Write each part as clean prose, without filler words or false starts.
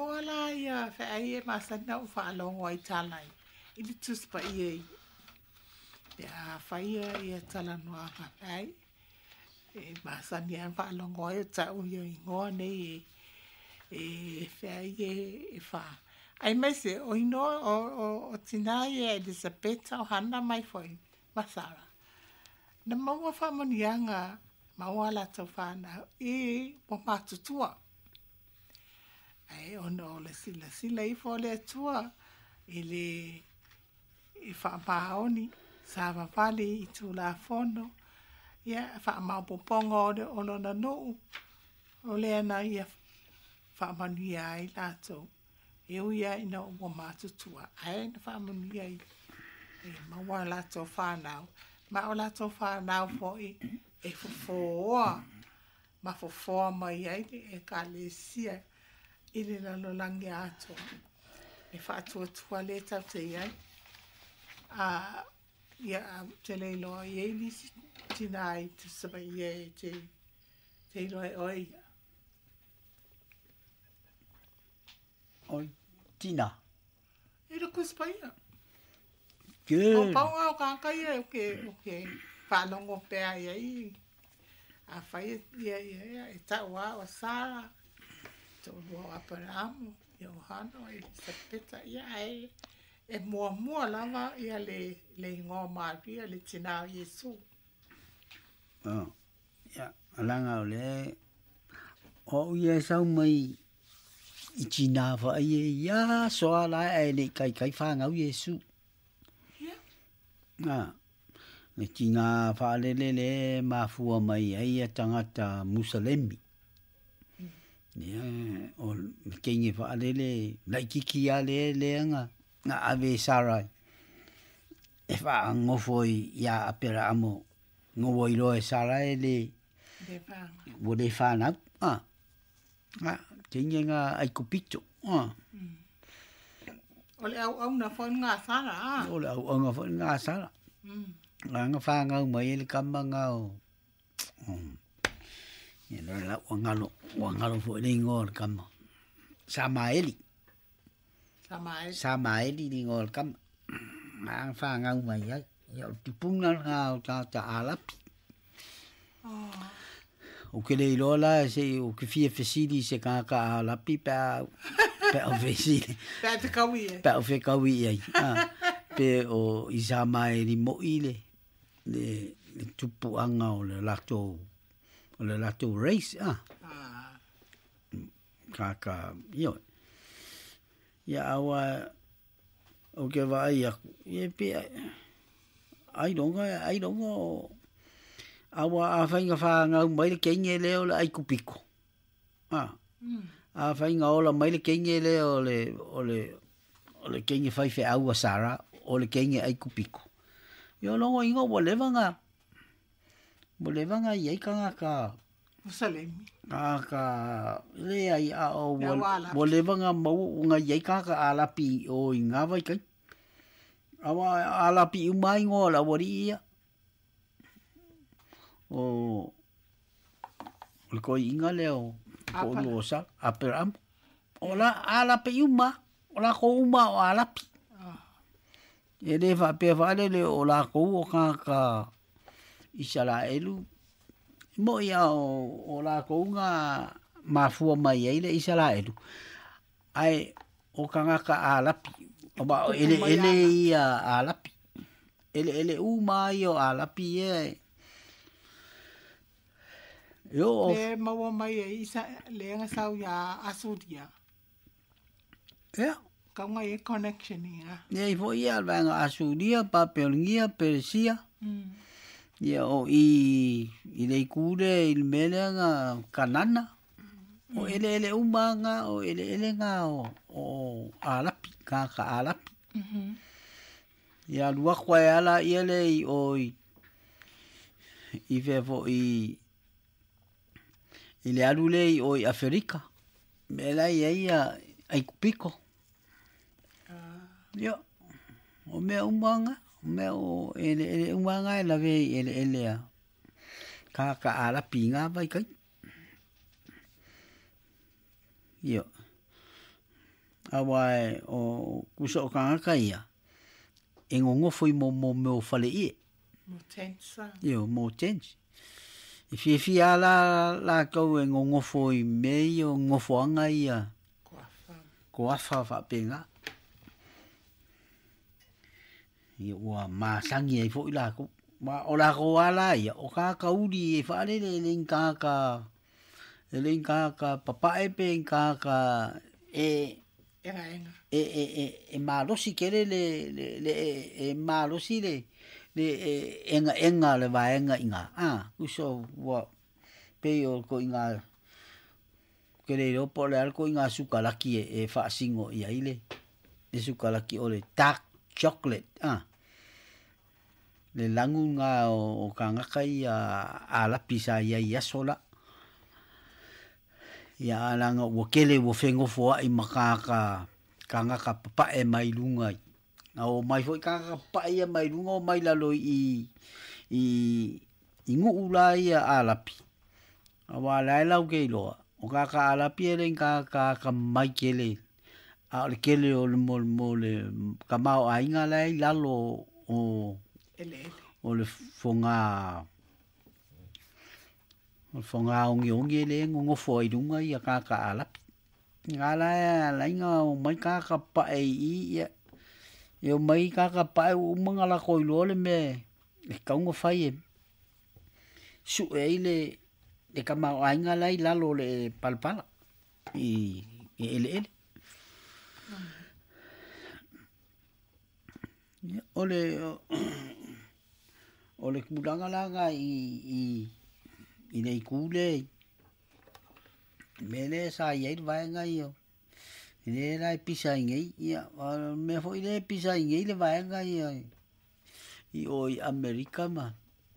ingoa la ia fe ai e masana u whaalongo ai tālai. Ili tuspa ia i. Ia whaia ia tala noa ai. E masani an whaalongo ai ta u ia ingoa nei e fe ai e wha. Ai mese o ino o tina ia Elizabeth o hana mai foi. Masara. Na maua whamonianga maua la tau whana e po matutua. Ai ono o le sila i fo le atua i le i whaamaoni sa wawale i tū la fono ia whaamaupoponga o le ono na nuu o le ana ia whaamanuia ai lātou e uia ina ua matutua ai na whaamanuia i maua lātou whanau ma o lātou whanau fo e fofoa ma fofoa mai ai e ka le sia ili lalo langi ato. E whaatua tua le tau te iai. Ia te leilo i eili tina ai te saba iai te ilo e oi. Oi, tina. E ra kuspa ia. Good. O paunga o kākai ia o ke whanongo pēa iai. A whai ia e taua o Sara. Tō lua aparamu, i o hano, i Sapeta, ia e mua lava ia le ngō Maria, le tina Yesu. Oh, ia, alanga o le, o ia sau mai i tina wha ia soa la e le kai whangau Yesu. Ia. Le tina wha le mafua mai ai tangata Musalemi. Ia, o kenge whaalele, laikiki a le anga, nga ave sarai. E wha ngofo ia apera amo, ngowo i roe sarai le, wo le whanau, kenge nga aikupito, O le au na whon ngā sara, O le au nga whon ngā sara. Nga whangau mai le kamanga o, ia la wangalo fo le ngol kam Samaeli ni ngol kam ma fa ngau mai ai ia tipuna nga ta alapi o ke le lola se o ke fie fesili se ka alapi pa o fesili pa o fe kawi ai pe o Isamaeli mo ile le tupu anga o le lato race kaka yo ya awa o ke vai ya pe ai don't awa a fainga fa nga mai le kenge le o ai kupiko a fainga ola mai le kenge le o le kenge fai fe awa sara o le kenge ai kupiko yo longo ingo wo levanga i ka Musalemi. Ka le ai a o wo levanga mau nga i ka alapi o inga vai kai awa alapi umai ngola wori ia o ko inga leo ko losa aperam ola alapi uma ola ko uma o alapi ele va pe vale le ola ko o ka isala elu mo ia o la ko nga mafua mai ele isala elu ai o kanga ka alapi o ba ele ia alapi ele mai o alapi yo le maua mai isa le nga sau ya asudia ka nga e connection ia nei fo ia vanga asudia papelngia persia ia o i le kure il melenga kanana o ele umanga o ele nga o alapi ka alapi ia lua kwa ala ele o i vevo i ile alule o i Afrika mela ia ai kupiko ia o me umanga meu ele umanga la ve ele ka ala pinga vai kai yo Awa o kuso kanga ia. E ngongo foi mo fale ie. Mo tensa. Io mo tensa. E fi la kau e ngongo foi me o ngofo anga ia. Ko afa fa penga. Ia ua masangi ai foi la ko. Ma o la ko ala ia o ka uri e fa le kaka. Le kaka papa e pe kaka e malosi kele le malosi le enga le vaenga inga uso wa pe o ko inga kele ro po le alko inga sukalaki e fa singo ia ile e sukalaki o le dark chocolate le langu nga o kanga kai a la pisa ia sola ia langa wo kele wo fengo fo ai makaka kanga ka papa e mai lunga o mai foi kanga pa ia mai lunga o mai lalo i ngu ula ia alapi awa la ke lo o kaka alapi ele kaka mai kele a le kele o le mole kamao ainga lai lalo o le fonga o fonga ongi le ngo foi dunga ia kaka alapi ngala la inga o mai kaka pa ia eu mai kaka pa o mangala ko le me e kaunga fai su ele de kama ainga lai lalo le palpala ele ole kudanga langa i nei kule mele sa ia vai ngai yo ne lai pisa ngai ia me foi le pisa ngai le vai ngai i oi America ma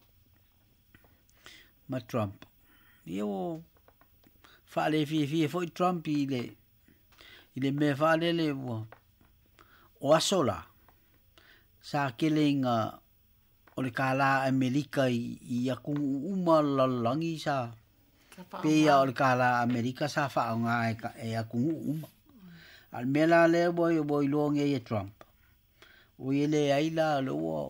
Trump io fa le fi foi Trump ile me fa le o asola sa kelinga o le kala Amerika i aku uma lalangi sa pea o le kala Amerika sa fa nga e aku uma al mela le boy long e Trump o ele ai la lo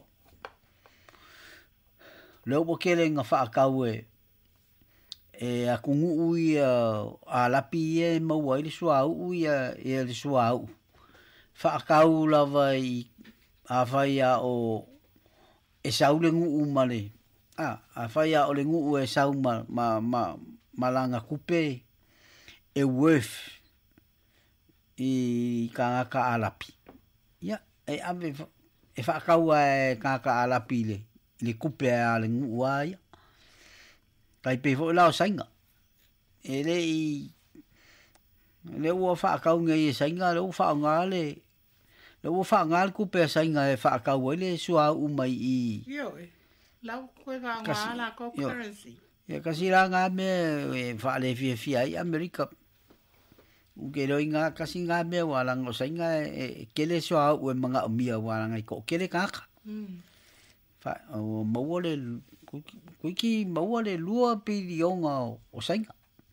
kelinga fa kau e aku ui a lapi e mau le suau ui e le suau fa kau lava i a vai o e sau le ngu male a fai a o le ngu e sau malanga kupe e worth i ka alapi ya e ave e fa kau e ka alapi le kupe a le ngu ai kai pe fo la sainga e le wo fa kau ngai sainga le fa ngale le wo fa ngal kupe sainga e fa kau le sua umai i lau koe ka ngala ko currency. Ya kasi la nga me fa le fi ai America. U ke lo inga kasi nga me wala ngo sainga kele so u manga mia wala ngai ko kele ka. Fa o mawole kuiki mawole lua pilionga o sainga.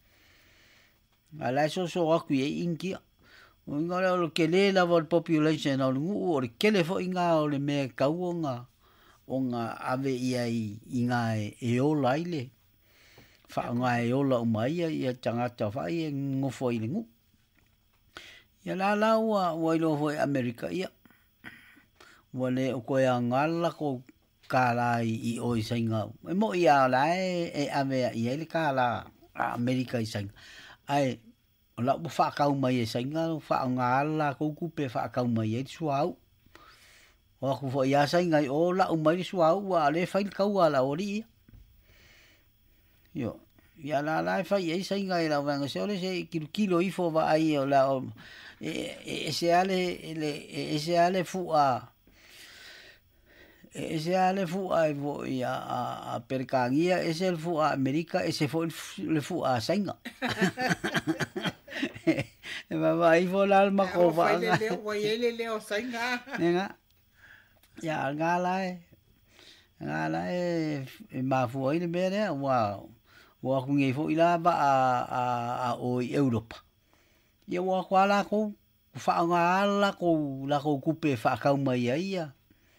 Ala so aku e ingia. O inga lo kele la population o ngu o kele fo inga o le me kauonga. Onga ave ia inga e ola ile fa nga e ola mai ia tangata fa ia ngofo ile ngu ia la wa lo foi America ia wale ko ia ngala ko kala i oi sainga e mo ia la e ave ia ile kala America i sainga ai la fa ka mai sainga fa ngala ko kupe fa ka mai e suau o ku fo ia sainga o la mai suau wa le fa ka wa la ori yo ya la fa ia sainga la vanga se ole se kilo i fo va ai o la se ale fu a vo ia a percangia ese el fu a America ese fo le fu a sainga va i fo la alma ko va le o sainga ya ngala ma fu ile bere wa ku ngi fo ila ba a o Europa ye wa kwala ko Whaanga la ko kupe whaakau mai ia.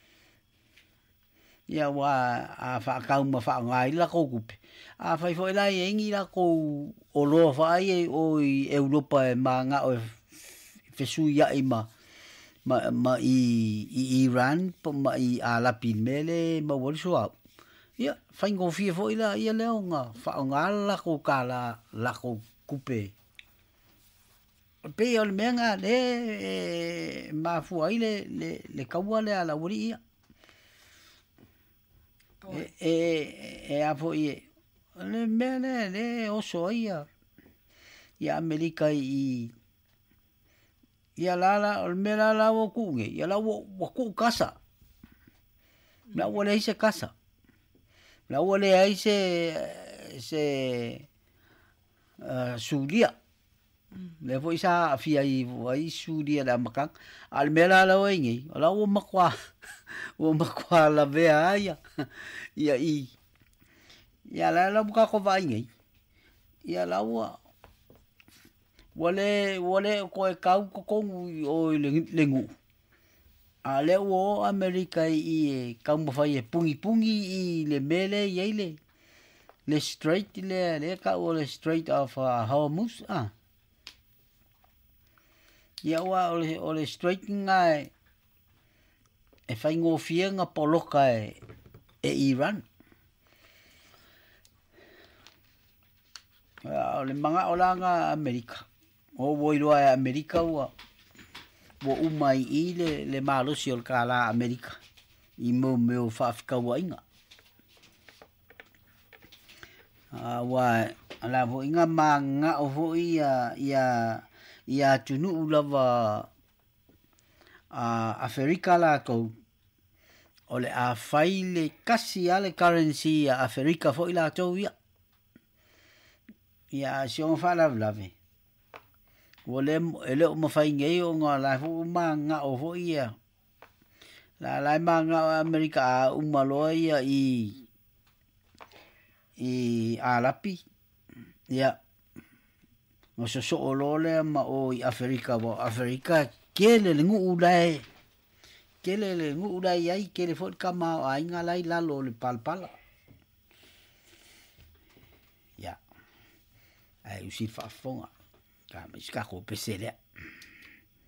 Ia wa a whaakau ma whaanga i la ko kupe. A whai fo ila i ingi la ko o loa whai e o i Europa e ma ngā o whesu ia i ma i Iran, ma i Alapi mele ma wariso au. Ia, whai ngō fia fo ila ia leo ngā whaanga la ko ka la ko kupe. Pe o le mea ngā le mafua i le kaua le ala wari ia. A fo i le mea le oso ia. Ia Amerika i ia lala o le mea lala o kuunge. Ia la o kuu kasa. La o le ise kasa. La o le ise sulia. Le foi sa fia i vai sudia da makang al mela la wengi la o makwa la vea ia ia la buka ko vai ngi ia la wale ko e kau ko o lengu a le o America i kau mo fai e pungi i le mele i le straight le ka o le straight of Hormuz ia wa o le straight ngai e fai ngō fia ngā poloka e Iran. O le manga o langa Amerika. O woiloa e Amerika ua. Wo umai i le maalosi o le kāla Amerika. I meo whaafika ua inga. Wa ala vo inga manga o vo ia tunu ulava Afrika la ko ole a faile kasi ale currency Afrika fo ila to ia si on fa la lave wole ele o mafai ngei o nga la fu manga o vo ia la manga Amerika umalo ia i Alapi ia no so olole ma o i Afrika kele le ngu ulai ai kele fo kama ai ngalai la lo le palpala ya ai usi fa fonga ka miska ko pesele